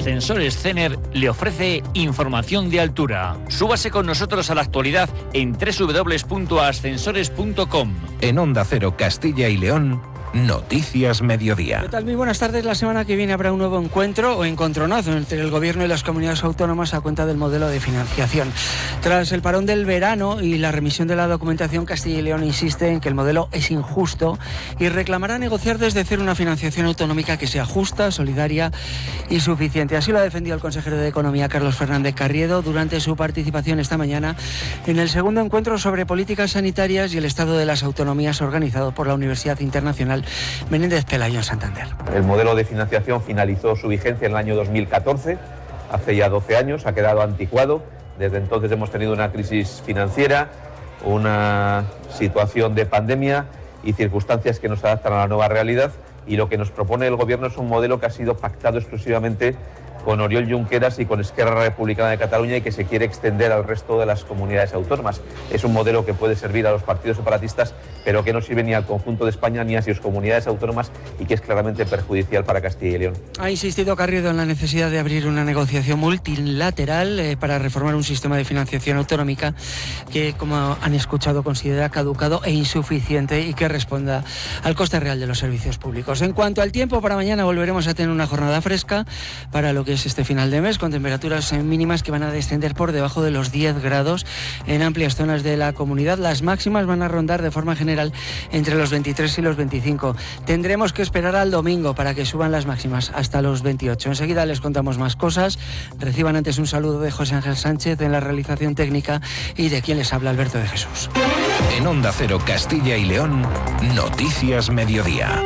Ascensores Cener le ofrece información de altura. Súbase con nosotros a la actualidad en www.ascensores.com. En Onda Cero Castilla y León, Noticias Mediodía. ¿Qué tal? Muy buenas tardes. La semana que viene habrá un nuevo encuentro o encontronazo entre el Gobierno y las comunidades autónomas a cuenta del modelo de financiación. Tras el parón del verano y la remisión de la documentación, Castilla y León insiste en que el modelo es injusto y reclamará negociar desde cero una financiación autonómica que sea justa, solidaria y suficiente. Así lo ha defendido el consejero de Economía, Carlos Fernández Carriedo, durante su participación esta mañana en el segundo encuentro sobre políticas sanitarias y el estado de las autonomías organizado por la Universidad Internacional Menéndez Pelayo en Santander. El modelo de financiación finalizó su vigencia en el año 2014, hace ya 12 años, ha quedado anticuado. Desde entonces hemos tenido una crisis financiera, una situación de pandemia y circunstancias que nos adaptan a la nueva realidad, y lo que nos propone el Gobierno es un modelo que ha sido pactado exclusivamente con Oriol Junqueras y con Esquerra Republicana de Cataluña y que se quiere extender al resto de las comunidades autónomas. Es un modelo que puede servir a los partidos separatistas, pero que no sirve ni al conjunto de España ni a sus comunidades autónomas y que es claramente perjudicial para Castilla y León. Ha insistido Carriedo en la necesidad de abrir una negociación multilateral para reformar un sistema de financiación autonómica que, como han escuchado, considera caducado e insuficiente y que responda al coste real de los servicios públicos. En cuanto al tiempo, para mañana volveremos a tener una jornada fresca para lo que es este final de mes, con temperaturas mínimas que van a descender por debajo de los 10 grados en amplias zonas de la comunidad. Las máximas van a rondar de forma general entre los 23 y los 25. Tendremos que esperar al domingo para que suban las máximas hasta los 28. Enseguida les contamos más cosas. Reciban antes un saludo de José Ángel Sánchez en la realización técnica y de quien les habla, Alberto de Jesús. En Onda Cero Castilla y León, Noticias Mediodía.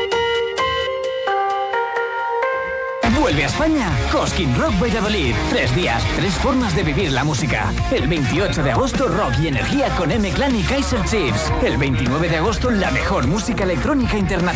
Vuelve a España Cosquín Rock Valladolid. 3 días, 3 formas de vivir la música. El 28 de agosto, rock y energía con M-Clan y Kaiser Chiefs. El 29 de agosto, la mejor música electrónica internacional.